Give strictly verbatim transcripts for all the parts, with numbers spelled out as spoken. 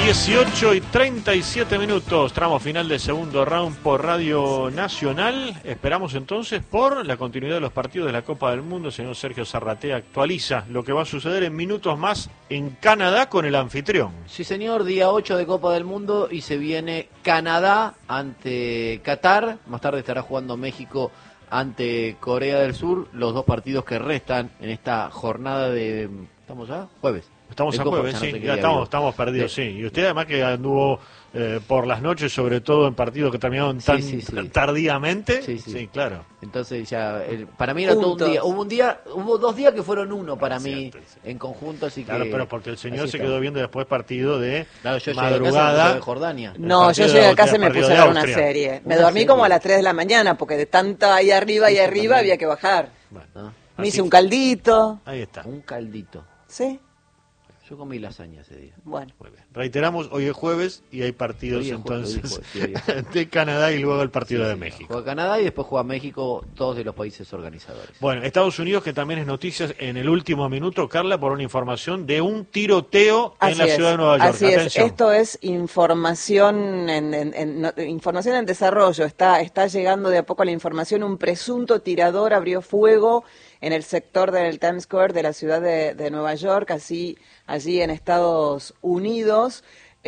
dieciocho y treinta y siete minutos, tramo final del segundo round por Radio Nacional. Esperamos entonces por la continuidad de los partidos de la Copa del Mundo. El señor Sergio Zarratea actualiza lo que va a suceder en minutos más en Canadá con el anfitrión. Sí, señor, día ocho de Copa del Mundo y se viene Canadá ante Qatar. Más tarde estará jugando México ante Corea del Sur, los dos partidos que restan en esta jornada de... ¿Estamos ya? Jueves. Estamos a Copa, jueves, ya no sí, sé ya estamos, estamos perdidos, sí. sí. Y usted además que anduvo eh, por las noches, sobre todo en partidos que terminaron tan sí, sí, sí. tardíamente. Sí, sí. Sí, claro. Entonces ya, el, para mí era Juntos. todo un día. Hubo un día, hubo dos días que fueron uno para mí Cierto, sí. en conjunto, así Claro, que... pero porque el señor así se estamos. quedó viendo después partido de Claro, yo madrugada. llegué a casa de Jordania. No, partido yo de llegué a Austria, casa y me partido puse de a ver una Austria. serie. Me Una dormí serie. como a las tres de la mañana, porque de tanta ahí arriba y Sí, yo arriba también. había que bajar. Bueno, ¿No? Me así hice un fue. caldito. Ahí está. Un caldito. ¿Sí? Yo comí lasaña ese día. Bueno. Muy bien. Reiteramos, hoy es jueves y hay partidos Hoy es jueves, entonces hoy es jueves, sí, hoy es de Canadá y luego el partido de México. Juega Canadá y después juega México, todos de los países organizadores. Bueno, Estados Unidos, que también es noticias en el último minuto, Carla, por una información de un tiroteo en Así la es, ciudad de Nueva York. así es. Atención. Esto es información en, en- en- no- información en desarrollo. Está, está llegando de a poco la información. Un presunto tirador abrió fuego en el sector del Times Square de la ciudad de, de Nueva York, así allí en Estados Unidos.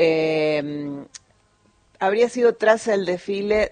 Eh, habría sido tras el desfile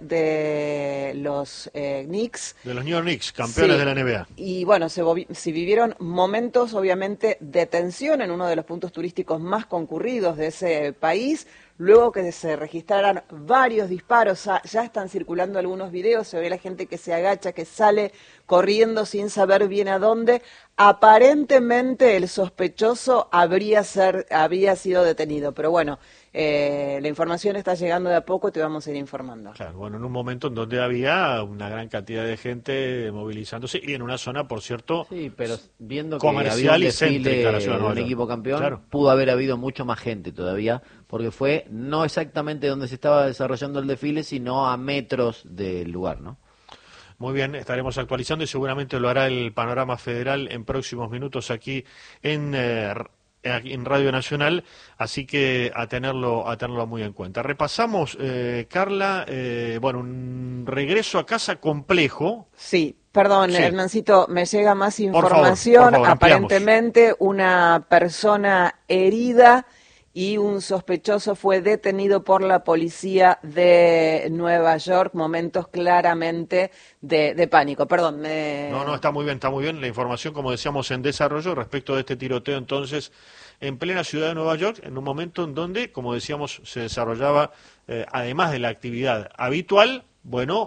de los eh, Knicks. De los New York Knicks, campeones Sí. de la N B A. Y bueno, se, vovi- se vivieron momentos obviamente de tensión en uno de los puntos turísticos más concurridos de ese país, luego que se registraran varios disparos. Ya, ya están circulando algunos videos, se ve la gente que se agacha, que sale corriendo sin saber bien a dónde. Aparentemente el sospechoso habría, ser, habría sido detenido, pero bueno, eh, la información está llegando de a poco y te vamos a ir informando. Claro, bueno, en un momento en donde había una gran cantidad de gente movilizándose y en una zona, por cierto, Sí, pero viendo que comercial había y un desfile céntrica de la ciudad de de Nueva un York. equipo campeón, Claro. pudo haber habido mucho más gente todavía, porque fue no exactamente donde se estaba desarrollando el desfile, sino a metros del lugar, ¿no? Muy bien, estaremos actualizando y seguramente lo hará el Panorama Federal en próximos minutos aquí en, eh, aquí en Radio Nacional, así que a tenerlo, a tenerlo muy en cuenta. Repasamos, eh, Carla, eh, bueno, un regreso a casa complejo. Sí, perdón, Sí. Hernancito, me llega más favor, información. por favor, ampliamos. Aparentemente una persona herida y un sospechoso fue detenido por la policía de Nueva York. Momentos claramente de, de pánico. Perdón, me... No, no, está muy bien, está muy bien. La información, como decíamos, en desarrollo respecto de este tiroteo, entonces, en plena ciudad de Nueva York, en un momento en donde, como decíamos, se desarrollaba, eh, además de la actividad habitual, bueno,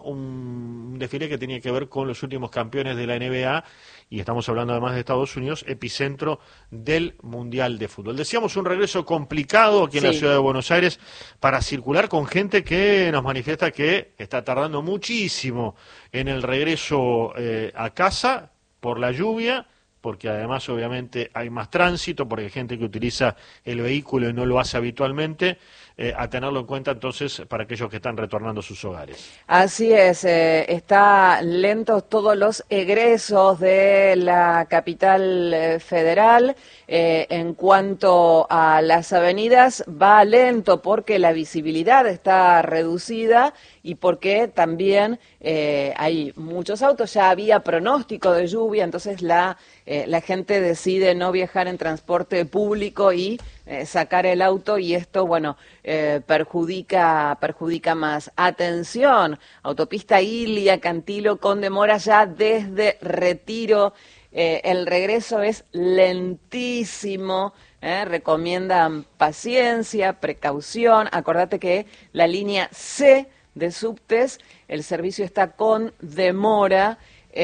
un desfile que tenía que ver con los últimos campeones de la N B A, y estamos hablando además de Estados Unidos, epicentro del Mundial de Fútbol. Decíamos un regreso complicado aquí en la Sí. ciudad de Buenos Aires para circular con gente que nos manifiesta que está tardando muchísimo en el regreso eh, a casa por la lluvia, porque además obviamente hay más tránsito, porque hay gente que utiliza el vehículo y no lo hace habitualmente, eh, a tenerlo en cuenta entonces para aquellos que están retornando a sus hogares. Así es, eh, está lentos todos los egresos de la capital eh, federal. Eh, en cuanto a las avenidas, va lento porque la visibilidad está reducida y porque también eh, hay muchos autos. Ya había pronóstico de lluvia, entonces la, eh, la gente decide no viajar en transporte público y eh, sacar el auto, y esto, bueno, eh, perjudica, perjudica más. Atención, autopista Ilia, Cantilo, con demora ya desde Retiro. Eh, el regreso es lentísimo. Eh, recomiendan paciencia, precaución. Acordate que la línea C de subtes, el servicio está con demora.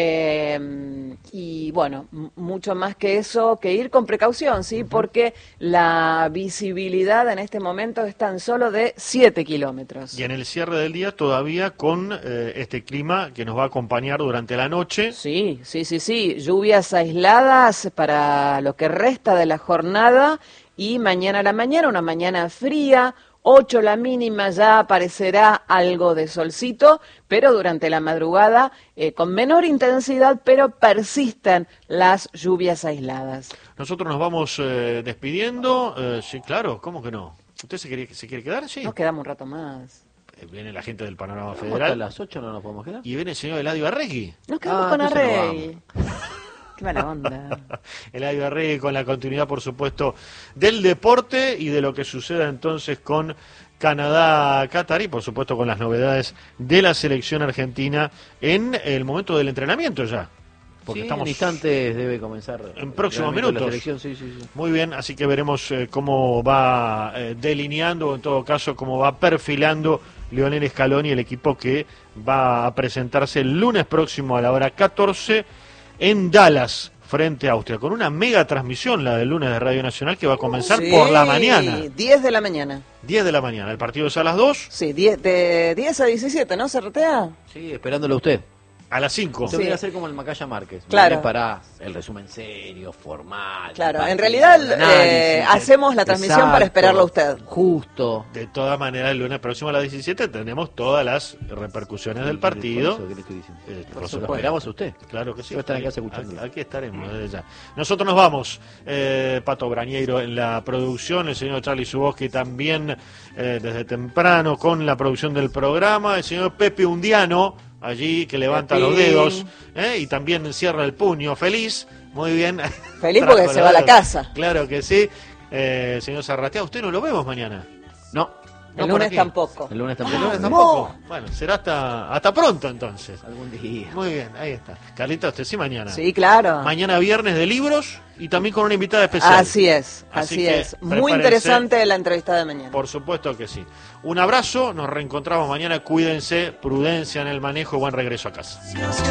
Eh, y bueno, m- mucho más que eso, que ir con precaución, ¿sí? Uh-huh. Porque la visibilidad en este momento es tan solo de siete kilómetros. Y en el cierre del día todavía con eh, este clima que nos va a acompañar durante la noche. Sí, sí, sí, sí, lluvias aisladas para lo que resta de la jornada, y mañana a la mañana, una mañana fría, ocho la mínima, ya aparecerá algo de solcito, pero durante la madrugada eh, con menor intensidad, pero persisten las lluvias aisladas. Nosotros nos vamos eh, despidiendo, eh, sí, claro, ¿cómo que no? ¿Usted se quiere, se quiere quedar? Sí. Nos quedamos un rato más. Viene la gente del Panorama ¿Hasta Federal. las ocho no nos podemos quedar? Y viene el señor Eladio Arregui. Nos quedamos Ah, con entonces no Arrey. Qué mala onda. Eladio Arregui con la continuidad, por supuesto, del deporte y de lo que suceda entonces con Canadá-Qatar y, por supuesto, con las novedades de la selección argentina en el momento del entrenamiento ya. Porque Sí, estamos en instantes debe comenzar. en próximos realmente la minutos. selección, sí, sí, sí. Muy bien, así que veremos eh, cómo va eh, delineando, o en todo caso, cómo va perfilando Lionel Scaloni, el equipo que va a presentarse el lunes próximo a la hora catorce en Dallas, frente a Austria, con una mega transmisión, la del lunes de Radio Nacional, que va a comenzar Sí, por la mañana, diez de la mañana. diez de la mañana. El partido es a las dos, Sí, diez, de diez a diecisiete, ¿no, Cerretea? Sí, esperándolo a usted. a las cinco. Usted Sí. viene a ser como el Macaya Márquez. Claro. Viene para el resumen serio, formal. Claro, partido, en realidad el análisis, eh, el- hacemos la transmisión para Exacto, esperarlo a usted. Justo. De todas maneras, el lunes próximo a las diecisiete tenemos todas las repercusiones del partido. Por eso, ¿qué le estoy diciendo? Eh, por Por supuesto. Lo esperamos a usted. Claro que sí. Yo estaré en Aquí- casa escuchándolo. Aquí, aquí estaremos desde ya. Nosotros nos vamos. Eh, Pato Brañeiro en la producción, el señor Charlie Suboski también eh, desde temprano con la producción del programa, el señor Pepe Undiano allí que levanta Pepín. los dedos eh, y también cierra el puño. Feliz, muy bien. Feliz Trajo porque los se va a la dedos. casa. Claro que sí. Eh, señor Zarratea, usted no lo vemos mañana. No, No, El por lunes aquí. tampoco. el lunes El tampoco. lunes No. tampoco. Bueno, será hasta, hasta pronto entonces. Algún día. Muy bien, ahí está. Carlita, usted sí mañana. Sí, claro. Mañana viernes de libros y también con una invitada especial. Así es, Así así que es. Muy prepárense. interesante la entrevista de mañana. Por supuesto que sí. Un abrazo, nos reencontramos mañana, cuídense, prudencia en el manejo y buen regreso a casa.